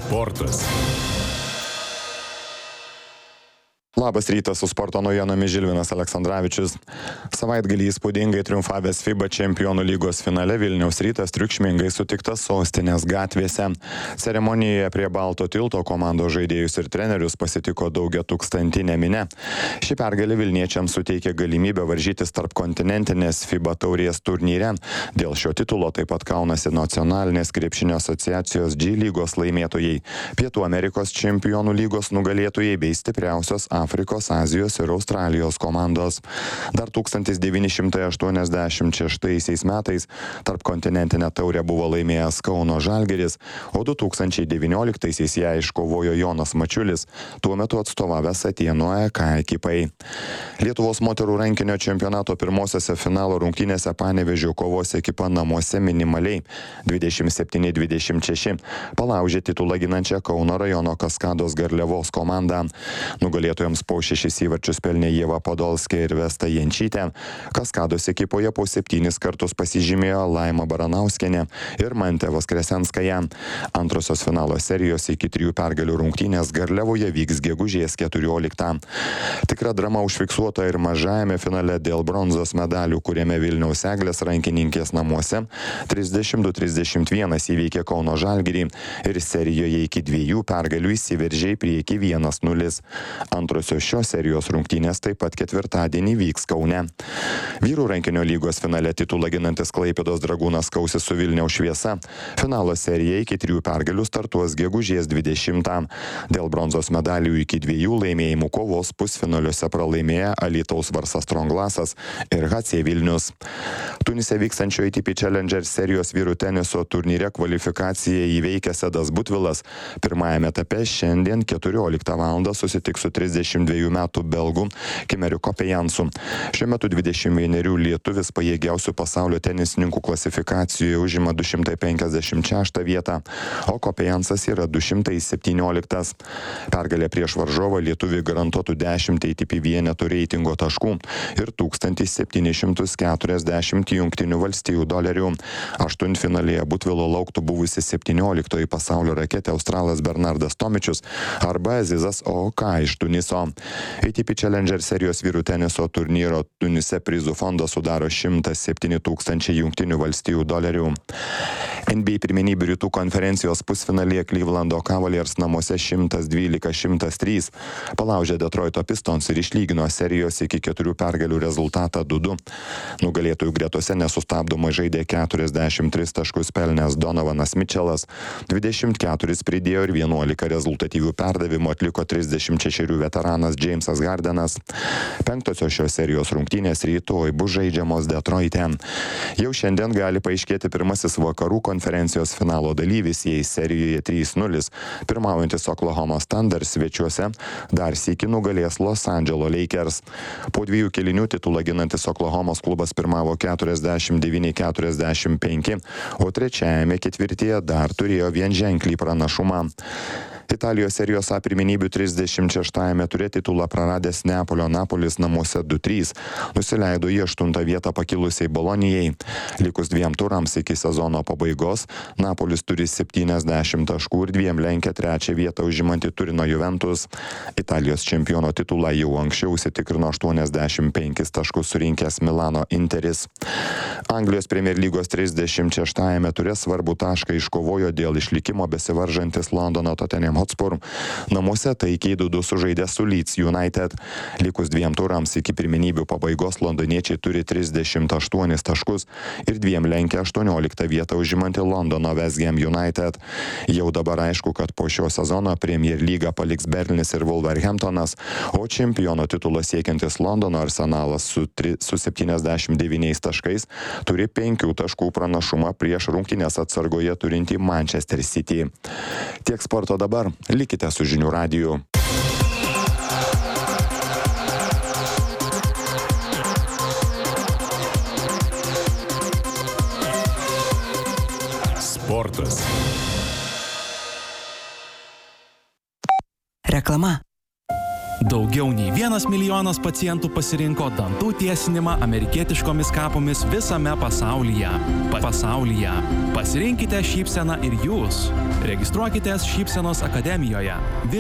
Sportas. Labas rytas, su sporto naujienomis Žilvinas Aleksandravičius. Savaitgalį įspūdingai triumfavęs FIBA čempionų lygos finale Vilniaus Rytas triukšmingai sutiktas sostinės gatvėse. Ceremonijoje prie Balto tilto komandos žaidėjus ir trenerius pasitiko daugiatūkstantinė minia. Ši pergalė Vilniečiams suteikė galimybę varžytis tarp kontinentinės FIBA taurės turnyre. Dėl šio titulo taip pat kaunasi nacionalinės krepšinio asociacijos G lygos laimėtojai, Pietų Amerikos čempionų lygos nugalėtojai bei stipriausios Afrikos, Azijos ir Australijos komandos. Dar 1986 metais tarp kontinentinę taurę buvo laimėjęs Kauno Žalgiris, o 2019-aisiais ją iškovojo Jonas Mačiulis, tuo metu atstovavęs Atėnų AEK ekipai. Lietuvos moterų rankinio čempionato pirmosiose finalo rungtynėse Panevėžio kovos ekipa namuose minimaliai 27-26 palaužė titulą ginančią Kauno rajono Kaskados Garliavos komandą. Nugalėtojams po 6 įvarčius pelnė Ieva Podolskė ir Vesta Jančytė. Kaskados ekipoje po 7 kartus pasižymėjo Laima Baranauskienė ir Mantė Voskresenskaja. Antrosios finalo serijos iki 3 pergalių rungtynės Garliavoje vyks gegužės 14. Tikra drama užfiksuota ir mažajame finale dėl bronzos medalių, kuriame Vilniaus Eglės rankininkės namuose 32-31 įveikė Kauno Žalgirį ir serijoje iki 2 pergalių įsiveržė į priekį 1-0. Antrosios šios serijos rungtynės taip pat ketvirtadienį vyks Kaune. Vyrų rankinio lygos finale titulą ginantis Klaipėdos Dragūnas kausis su Vilniaus Šviesa. Finalo serija iki 3 pergalių startuos gegužės 20. Dėl bronzos medalių iki 2 laimėjimų kovos pusfinaliuose pralaimėję Alytaus Varsa Strongglasas ir HC Vilnius. Tunise vykstančio ATP Challenger serijos vyrų teniso turnyre kvalifikaciją įveikęs Edas Butvilas pirmajame etape šiandien 14 val. Susitiks su 32 metų belgų Kimeriu Kopejansu. Šiuo metu 21 lietuvis pajėgiausių pasaulio tenisininkų klasifikacijoje užima 256 vietą, o Kopejansas yra 217. Pergalė prieš varžovą lietuvį garantuotų 10 ATP vienetų reitingo taškų ir 1740 Jungtinių valstijų dolerių. Aštuntfinalyje Butvilo lauktų buvusi 17 pasaulio raketė australas Bernardas Tomičius arba Azizas Oka iš Tuniso. ATP Challenger serijos vyrų teniso turnyro Tunise prizų fondą sudaro 107 000 Jungtinių valstijų dolerių. NBA pirmenybių rytų konferencijos pusfinalyje Clevelando Cavaliers namuose 112-103 palaužė Detroito Pistons ir išlygino serijos iki 4 pergalių rezultatą 2-2. Nugalėtojų gretose nesustabdomai žaidė 43 taškus pelnęs Donovanas Mitchellas, 24 pridėjo ir 11 rezultatyvių perdavimų atliko 36 veteranas Jamesas Hardenas. Penktosios šios serijos rungtynės rytoj bus žaidžiamos Detroite. Jau šiandien gali paaiškėti pirmasis vakarų konferencijos finalo dalyvis, jei serijoje 3-0 pirmaujantis Oklahomos Thunder svečiuose dar sykį nugalės Los Andželo Lakers. Po 2 kėlinių titulą ginantis Oklahomos klubas pirmavo 49-45, o trečiajame ketvirtyje dar turėjo vienženklį pranašumą. Italijos serijos A pirmenybių 36-ame ture titulą praradęs Neapolio Napolis namuose 2-3 nusileido į 8 vietą pakilusiai Bolonijai. Likus 2 turams iki sezono pabaigos, Napolis turi 70 taškų ir 2 lenkia 3 vietą užimantį Turino Juventus. Italijos čempiono titulą jau anksčiau užsitikrino 85 taškus surinkęs Milano Interis. Anglijos Premier lygos 36-ame ture svarbų tašką iškovojo dėl išlikimo besivaržantis Londono Tottenham Hotspur. Namuose taikiai 2-2 sužaidė su Leeds United. Likus 2 turams iki pirmenybių pabaigos londoniečiai turi 38 taškus ir 2 lenkia 18 vietą užimantį Londono West Ham United. Jau dabar aišku, kad po šio sezono Premier lygą paliks Berlinis ir Wolverhamptonas, o čempiono titulo siekiantis Londono Arsenalas su 79 taškais turi 5 taškų pranašumą prieš rungtynes atsargoje turintį Manchester City. Tiek sporto dabar. Likite su Žinių radiju. Sportas. Reklama. Daugiau nei 1 milijonas pacientų pasirinko dantų tiesinimą amerikietiškomis kapomis visame pasaulyje. Pasirinkite šypseną ir jūs. Registruokitės Šypsenos akademijoje.